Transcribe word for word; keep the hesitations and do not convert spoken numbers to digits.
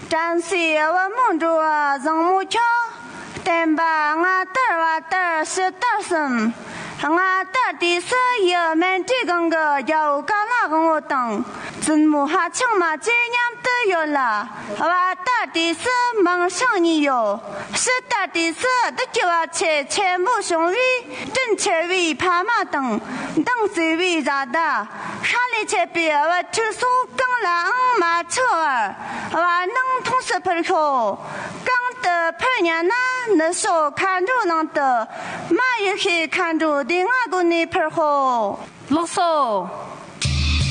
战士我梦着人木桥，但把我带娃带是带生，我带的是也们这个个要干那个我等，怎么还请嘛这样都有了，我带的是梦想你有，是带的是的叫我切全部兄弟，真切为怕嘛等，等是为啥的？看里切别我听说刚来嘛车儿，我能同时配合。刚的陪年呢，那时候看着能的，马也可以看着的，我跟你配合。 老嫂。